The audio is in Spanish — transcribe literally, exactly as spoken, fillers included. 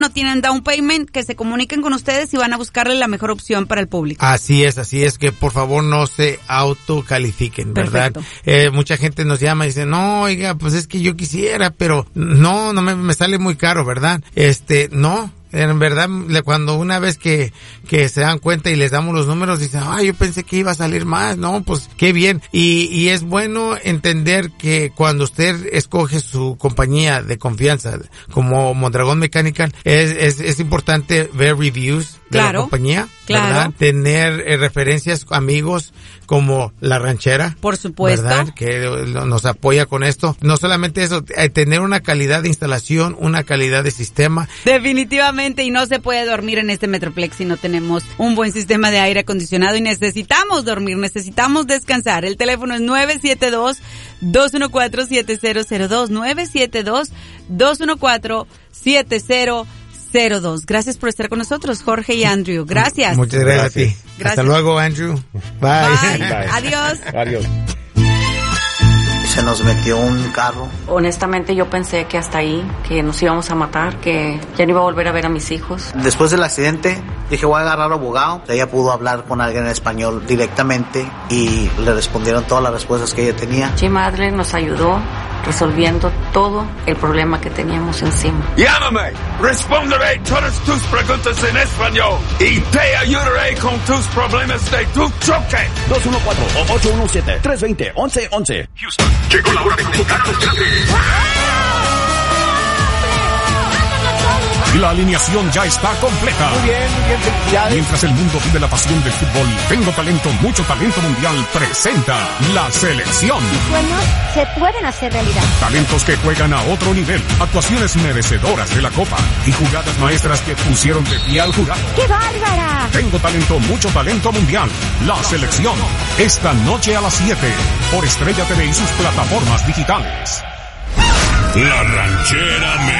no tienen down payment, que se comuniquen con ustedes y van a buscarle la mejor opción para el público. Así es, así es, que por favor no se autocalifiquen, ¿verdad? Eh, mucha gente nos llama y dice, no, oiga, pues es que yo quisiera, pero no, no me, me sale muy caro, ¿verdad? Este, no. En verdad, cuando una vez que, que se dan cuenta y les damos los números, dicen, ay, yo pensé que iba a salir más, no, pues qué bien. Y, y es bueno entender que cuando usted escoge su compañía de confianza, como Mondragón Mechanical, es, es, es importante ver reviews de claro, la compañía, claro. ¿verdad? Tener eh, referencias, amigos como La Ranchera. Por supuesto. ¿Verdad? Que nos apoya con esto. No solamente eso, eh, tener una calidad de instalación, una calidad de sistema. Definitivamente, y no se puede dormir en este Metroplex si no tenemos un buen sistema de aire acondicionado y necesitamos dormir, necesitamos descansar. El teléfono es nueve siete dos, dos uno cuatro, siete cero cero dos, nueve siete dos, dos uno cuatro, siete cero cero dos. Gracias por estar con nosotros, Jorge y Andrew. Gracias. Muchas gracias, gracias. a ti. Gracias. Hasta luego, Andrew. Bye. Bye. Bye. Adiós. Adiós. Se nos metió un carro. Honestamente yo pensé que hasta ahí, que nos íbamos a matar, que ya no iba a volver a ver a mis hijos. Después del accidente dije, voy a agarrar abogado. Ella pudo hablar con alguien en español directamente y le respondieron todas las respuestas que ella tenía. Jim Adler nos ayudó resolviendo todo el problema que teníamos encima. Llámame, responderé todas tus preguntas en español y te ayudaré con tus problemas de tu choque. dos uno cuatro, ocho uno siete, tres dos cero, once once. Houston, llegó la hora de convocar a los grandes. Y la alineación ya está completa. Muy bien, muy bien, felicidades. Mientras el mundo vive la pasión del fútbol, Tengo Talento, Mucho Talento Mundial presenta la selección. Tus sueños se pueden hacer realidad. Talentos que juegan a otro nivel, actuaciones merecedoras de la Copa y jugadas maestras que pusieron de pie al jurado. ¡Qué bárbara! Tengo Talento, Mucho Talento Mundial. La selección. Esta noche a las siete por Estrella T V y sus plataformas digitales. La Ranchera